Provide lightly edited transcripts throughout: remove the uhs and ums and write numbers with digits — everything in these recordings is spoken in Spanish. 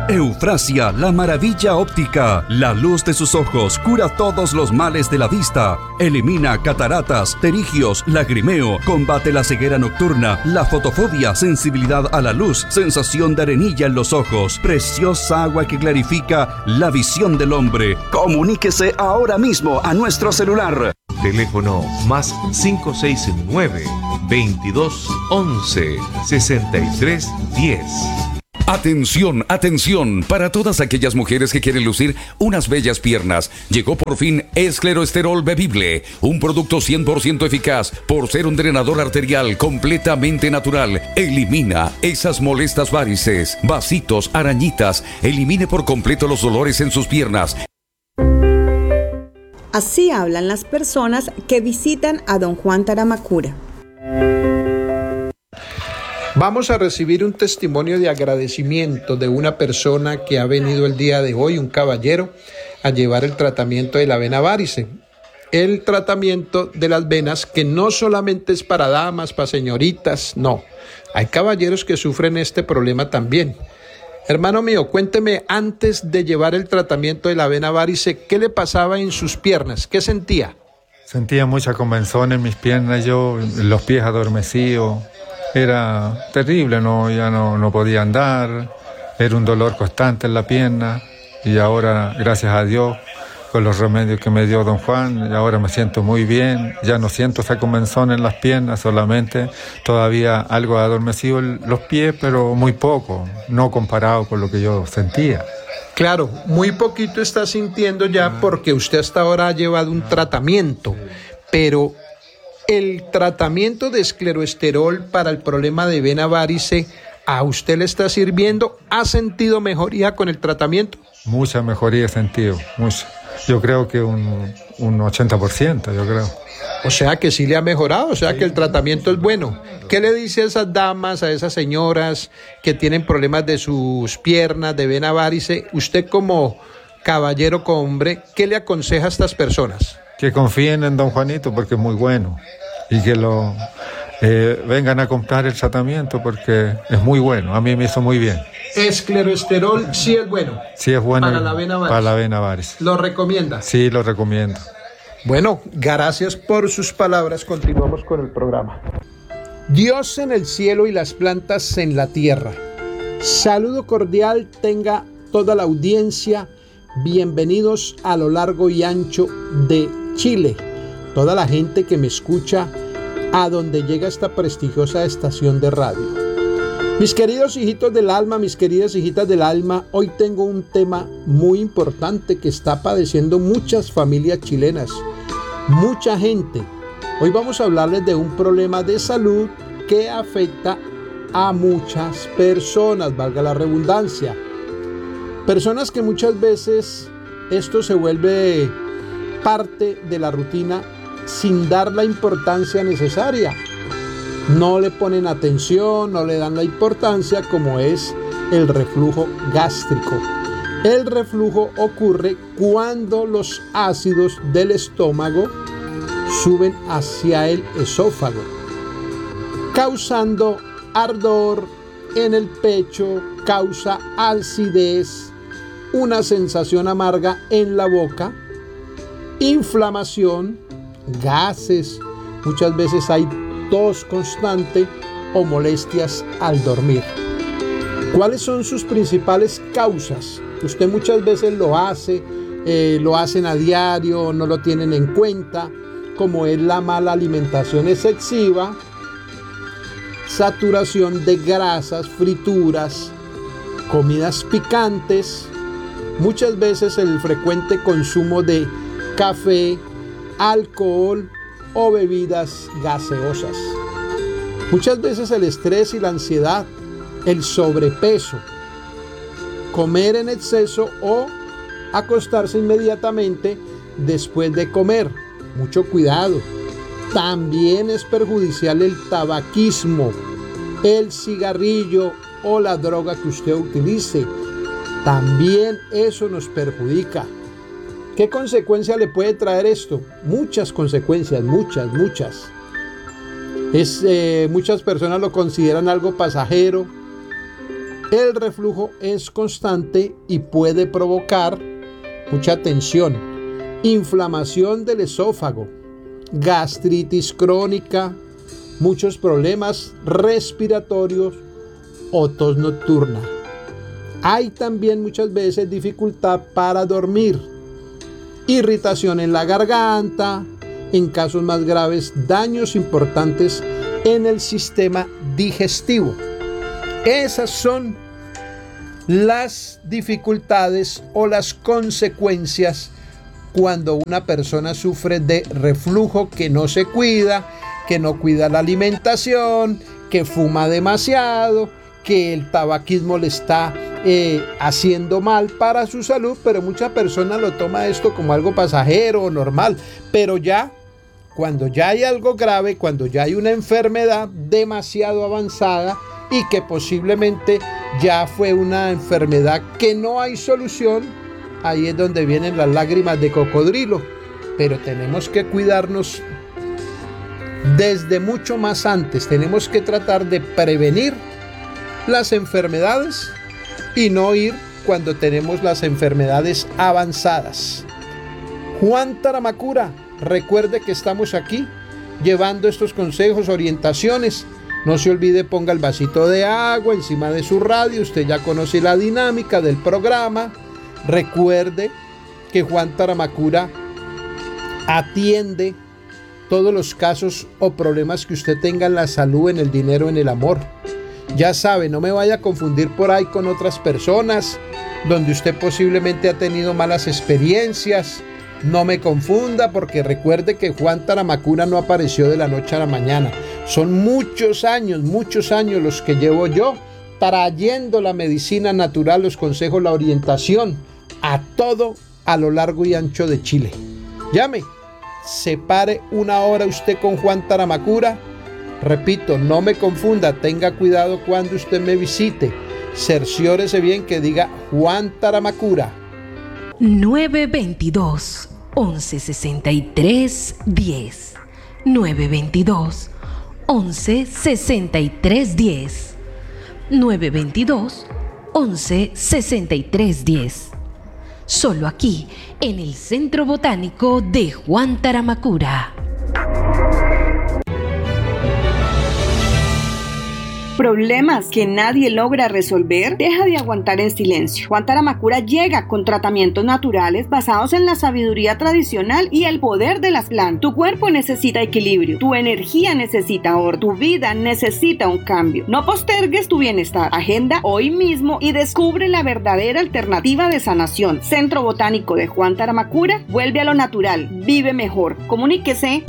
Eufrasia, la maravilla óptica. La luz de sus ojos cura todos los males de la vista. Elimina cataratas, pterigios, lagrimeo. Combate la ceguera nocturna, la fotofobia, sensibilidad a la luz, sensación de arenilla en los ojos. Preciosa agua que clarifica la visión del hombre. Comuníquese ahora mismo a nuestro celular. Teléfono más 569 22 11 63 10. Atención, atención, para todas aquellas mujeres que quieren lucir unas bellas piernas, llegó por fin Escleroesterol Bebible, un producto 100% eficaz por ser un drenador arterial completamente natural. Elimina esas molestas varices, vasitos, arañitas, elimine por completo los dolores en sus piernas. Así hablan las personas que visitan a don Juan Taramacura. Vamos a recibir un testimonio de agradecimiento de una persona que ha venido el día de hoy, un caballero, a llevar el tratamiento de la vena varice. El tratamiento de las venas que no solamente es para damas, para señoritas, no. Hay caballeros que sufren este problema también. Hermano mío, cuénteme, antes de llevar el tratamiento de la vena varice, ¿qué le pasaba en sus piernas? ¿Qué sentía? Sentía mucha comezón en mis piernas, los pies adormecidos. Era terrible, ya no podía andar, era un dolor constante en la pierna y ahora, gracias a Dios, con los remedios que me dio don Juan, y ahora me siento muy bien, ya no siento esa comezón en las piernas, solamente todavía algo adormecido en los pies, pero muy poco, no comparado con lo que yo sentía. Claro, muy poquito está sintiendo ya porque usted hasta ahora ha llevado un tratamiento, pero el tratamiento de escleroesterol para el problema de vena varice, ¿a usted le está sirviendo? ¿Ha sentido mejoría con el tratamiento? Mucha mejoría he sentido, mucha. Yo creo que un 80%, yo creo. O sea que sí le ha mejorado, o sea que el tratamiento es bueno. ¿Qué le dice a esas damas, a esas señoras que tienen problemas de sus piernas, de vena varice? Usted como caballero, como hombre, ¿qué le aconseja a estas personas? Que confíen en don Juanito porque es muy bueno y que vengan a comprar el tratamiento porque es muy bueno, a mí me hizo muy bien. Escleroesterol sí es bueno. Sí es bueno para la vena varice. Para la vena varice. ¿Lo recomienda? Sí, lo recomiendo. Bueno, gracias por sus palabras. Continuamos con el programa. Dios en el cielo y las plantas en la tierra. Saludo cordial tenga toda la audiencia. Bienvenidos a lo largo y ancho de Chile. Toda la gente que me escucha a donde llega esta prestigiosa estación de radio. Mis queridos hijitos del alma, mis queridas hijitas del alma, hoy tengo un tema muy importante que está padeciendo muchas familias chilenas, mucha gente. Hoy vamos a hablarles de un problema de salud que afecta a muchas personas, valga la redundancia. Personas que muchas veces esto se vuelve parte de la rutina sin dar la importancia necesaria. No le ponen atención, no le dan la importancia como es el reflujo gástrico. El reflujo ocurre cuando los ácidos del estómago suben hacia el esófago, causando ardor en el pecho, causa acidez, una sensación amarga en la boca, inflamación, gases, muchas veces hay tos constante o molestias al dormir. ¿Cuáles son sus principales causas? Usted muchas veces lo hacen a diario, no lo tienen en cuenta, como es la mala alimentación excesiva, saturación de grasas, frituras, comidas picantes, muchas veces el frecuente consumo de café, alcohol o bebidas gaseosas. Muchas veces el estrés y la ansiedad, el sobrepeso, comer en exceso o acostarse inmediatamente después de comer. Mucho cuidado. También es perjudicial el tabaquismo, el cigarrillo o la droga que usted utilice. También eso nos perjudica. ¿Qué consecuencia le puede traer esto? Muchas consecuencias, muchas. Muchas personas lo consideran algo pasajero. El reflujo es constante y puede provocar, mucha tensión, inflamación del esófago, gastritis crónica, muchos problemas respiratorios o tos nocturna. Hay también muchas veces dificultad para dormir, irritación en la garganta, en casos más graves, daños importantes en el sistema digestivo. Esas son las dificultades o las consecuencias cuando una persona sufre de reflujo, que no se cuida, que no cuida la alimentación, que fuma demasiado, que el tabaquismo le está haciendo mal para su salud, pero muchas personas lo toman esto como algo pasajero o normal, pero ya cuando ya hay algo grave, cuando ya hay una enfermedad demasiado avanzada y que posiblemente ya fue una enfermedad que no hay solución, ahí es donde vienen las lágrimas de cocodrilo. Pero tenemos que cuidarnos desde mucho más antes. Tenemos que tratar de prevenir las enfermedades y no ir cuando tenemos las enfermedades avanzadas. Juan Taramacura, recuerde que estamos aquí llevando estos consejos, orientaciones. No se olvide, ponga el vasito de agua encima de su radio. Usted ya conoce la dinámica del programa. Recuerde que Juan Taramacura atiende todos los casos o problemas que usted tenga en la salud, en el dinero, en el amor. Ya sabe, no me vaya a confundir por ahí con otras personas donde usted posiblemente ha tenido malas experiencias. No me confunda, porque recuerde que Juan Taramacura no apareció de la noche a la mañana. Son muchos años los que llevo yo trayendo la medicina natural, los consejos, la orientación a todo a lo largo y ancho de Chile. Llame, separe una hora usted con Juan Taramacura. Repito, no me confunda, tenga cuidado cuando usted me visite. Cerciórese bien que diga Juan Taramacura. 922 1163 10 922 1163 10 922 1163 10. Solo aquí en el Centro Botánico de Juan Taramacura. ¿Problemas que nadie logra resolver? Deja de aguantar en silencio. Juan Taramacura llega con tratamientos naturales basados en la sabiduría tradicional y el poder de las plantas. Tu cuerpo necesita equilibrio, tu energía necesita orden, tu vida necesita un cambio. No postergues tu bienestar. Agenda hoy mismo y descubre la verdadera alternativa de sanación. Centro Botánico de Juan Taramacura, vuelve a lo natural, vive mejor. Comuníquese.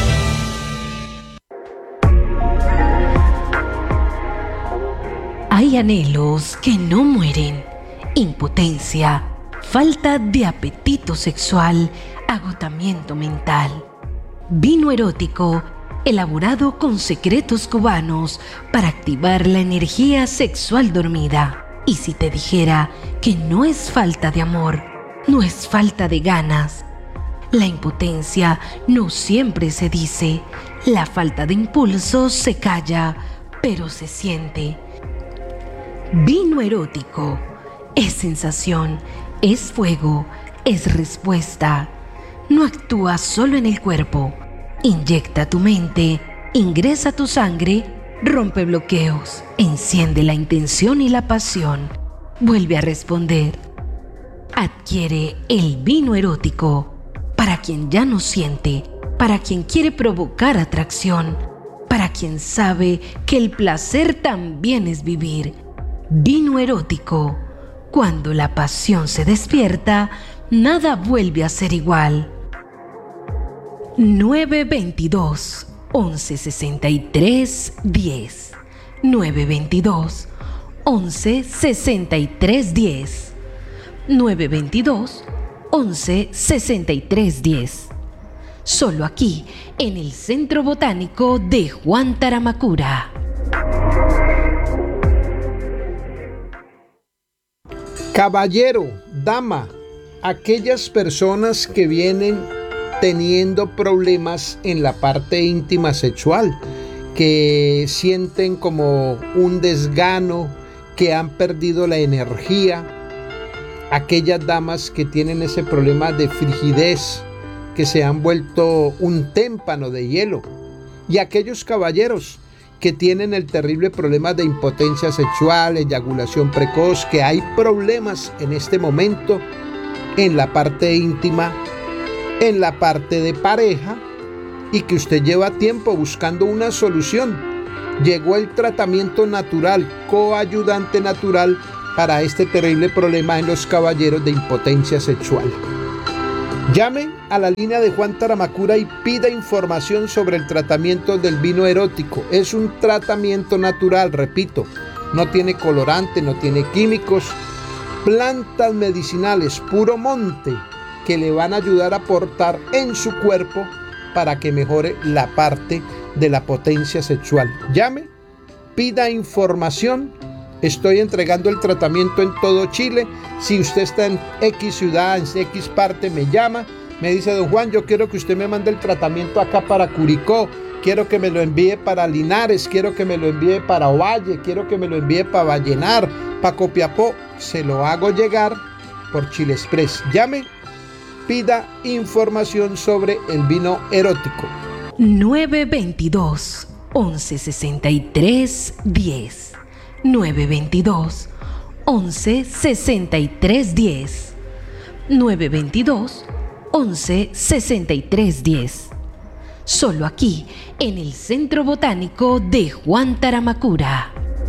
Hay anhelos que no mueren, impotencia, falta de apetito sexual, agotamiento mental. Vino erótico, elaborado con secretos cubanos para activar la energía sexual dormida. Y si te dijera que no es falta de amor, no es falta de ganas. La impotencia no siempre se dice, la falta de impulso se calla, pero se siente. Vino erótico es sensación, es fuego, es respuesta. No actúa solo en el cuerpo. Inyecta tu mente, ingresa tu sangre, rompe bloqueos, enciende la intención y la pasión. Vuelve a responder. Adquiere el vino erótico para quien ya no siente, para quien quiere provocar atracción, para quien sabe que el placer también es vivir. Vino erótico. Cuando la pasión se despierta, nada vuelve a ser igual. 922 1163 10 922 1163 10 922 1163 10. Solo aquí en el Centro Botánico de Juan Taramacura. Caballero, dama, aquellas personas que vienen teniendo problemas en la parte íntima sexual, que sienten como un desgano, que han perdido la energía, aquellas damas que tienen ese problema de frigidez, que se han vuelto un témpano de hielo, y aquellos caballeros que tienen el terrible problema de impotencia sexual, eyaculación precoz, que hay problemas en este momento en la parte íntima, en la parte de pareja, y que usted lleva tiempo buscando una solución. Llegó el tratamiento natural, coayudante natural para este terrible problema en los caballeros de impotencia sexual. Llame a la línea de Juan Taramacura y pida información sobre el tratamiento del vino erótico. Es un tratamiento natural, repito, no tiene colorante, no tiene químicos, plantas medicinales, puro monte, que le van a ayudar a aportar en su cuerpo para que mejore la parte de la potencia sexual. Llame, pida información. Estoy entregando el tratamiento en todo Chile. Si usted está en X ciudad, en X parte, me llama, me dice: don Juan, yo quiero que usted me mande el tratamiento acá para Curicó, quiero que me lo envíe para Linares, quiero que me lo envíe para Ovalle, quiero que me lo envíe para Vallenar, para Copiapó. Se lo hago llegar por Chile Express. Llame, pida información sobre el vino erótico. 922 1163 10. 922 1163 10. 922 1163 10. Solo aquí en el Centro Botánico de Juan Taramacura.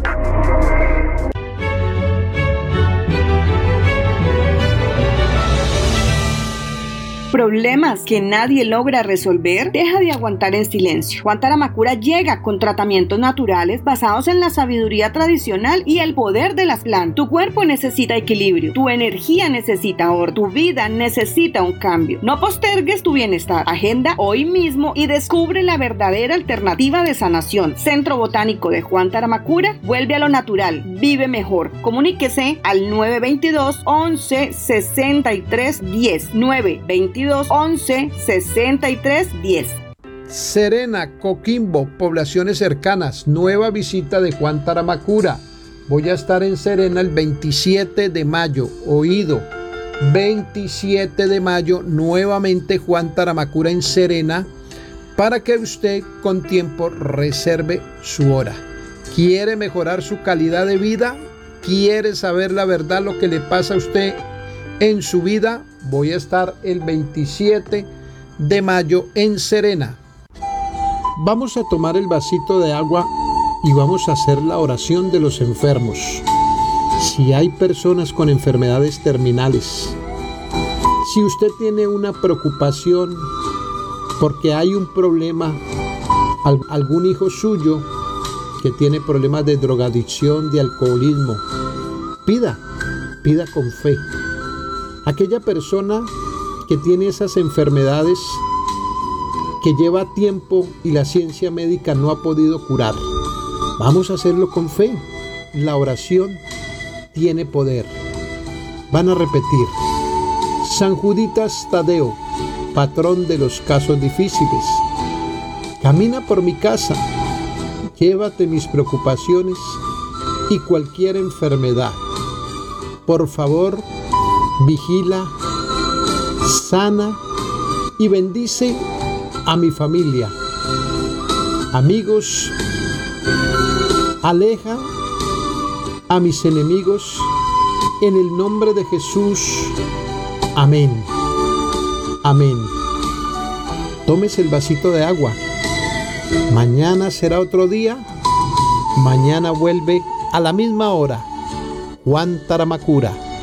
¿Problemas que nadie logra resolver? Deja de aguantar en silencio. Juan Taramacura llega con tratamientos naturales basados en la sabiduría tradicional y el poder de las plantas. Tu cuerpo necesita equilibrio, tu energía necesita orden, tu vida necesita un cambio. No postergues tu bienestar. Agenda hoy mismo y descubre la verdadera alternativa de sanación. Centro Botánico de Juan Taramacura, vuelve a lo natural, vive mejor. Comuníquese al 922 11 63 10. 922 11 63 10. Serena, Coquimbo, poblaciones cercanas, nueva visita de Juan Taramacura. Voy a estar en Serena el 27 de mayo, oído, 27 de mayo, nuevamente Juan Taramacura en Serena, para que usted con tiempo reserve su hora. ¿Quiere mejorar su calidad de vida? ¿Quiere saber la verdad, lo que le pasa a usted en su vida? Voy a estar el 27 de mayo en Serena. Vamos a tomar el vasito de agua y vamos a hacer la oración de los enfermos. Si hay personas con enfermedades terminales, si usted tiene una preocupación porque hay un problema, algún hijo suyo que tiene problemas de drogadicción, de alcoholismo, pida con fe. Aquella persona que tiene esas enfermedades que lleva tiempo y la ciencia médica no ha podido curar, vamos a hacerlo con fe. La oración tiene poder. Van a repetir: San Juditas Tadeo, patrón de los casos difíciles, camina por mi casa, llévate mis preocupaciones y cualquier enfermedad. Por favor, vigila, sana y bendice a mi familia. Amigos, aleja a mis enemigos en el nombre de Jesús. Amén. Amén. Tómese el vasito de agua. Mañana será otro día. Mañana vuelve a la misma hora. Juan Taramacura.